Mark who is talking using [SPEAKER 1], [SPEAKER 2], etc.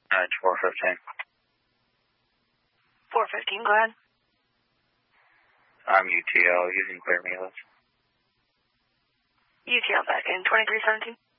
[SPEAKER 1] It's 415.
[SPEAKER 2] 415, go ahead.
[SPEAKER 1] I'm UTL. You can clear me, Liz.
[SPEAKER 2] UTL back in 2317.